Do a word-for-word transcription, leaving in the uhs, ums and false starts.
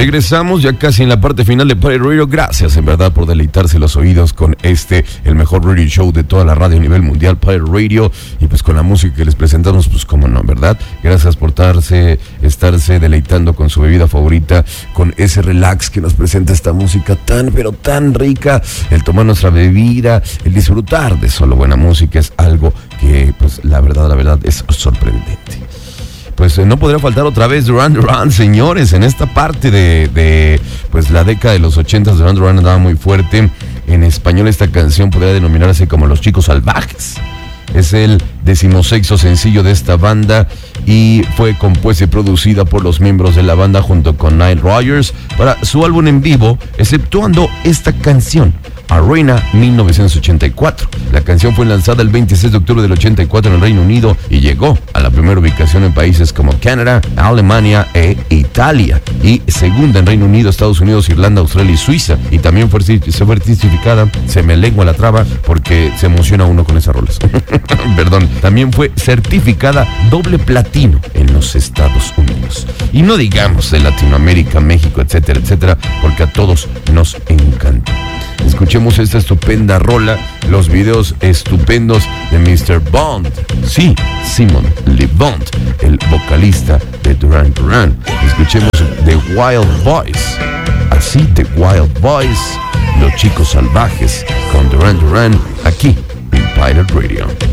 Regresamos ya casi en la parte final de Pirate Radio. Gracias en verdad por deleitarse los oídos con este, el mejor radio show de toda la radio a nivel mundial, Pirate Radio. Y pues con la música que les presentamos, pues como no, ¿verdad? Gracias por estarse, estarse deleitando con su bebida favorita, con ese relax que nos presenta esta música tan, pero tan rica. El tomar nuestra bebida, el disfrutar de solo buena música es algo que, pues la verdad, la verdad es sorprendente. Pues eh, no podría faltar otra vez Duran Duran, señores, en esta parte de, de pues la década de los ochentas. Duran Duran andaba muy fuerte. En español esta canción podría denominarse como Los Chicos Salvajes. Es el decimosexto sencillo de esta banda y fue compuesta y producida por los miembros de la banda junto con Nile Rodgers para su álbum en vivo, exceptuando esta canción, Arena mil novecientos ochenta y cuatro. La canción fue lanzada el veintiséis de octubre del ochenta y cuatro en el Reino Unido y llegó a la primera ubicación en países como Canadá, Alemania e Italia, y segunda en Reino Unido, Estados Unidos, Irlanda, Australia y Suiza. Y también fue, se fue certificada, se me lengua la traba porque se emociona uno con esas rolas. Perdón, también fue certificada doble platino en los Estados Unidos. Y no digamos de Latinoamérica, México, etcétera, etcétera, porque a todos nos encanta. Escuchemos esta estupenda rola, los videos estupendos de mister Bond. Sí, Simon Le Bon, el vocalista de Duran Duran. Escuchemos The Wild Boys. Así, The Wild Boys, Los Chicos Salvajes, con Duran Duran, aquí en Pirate Radio.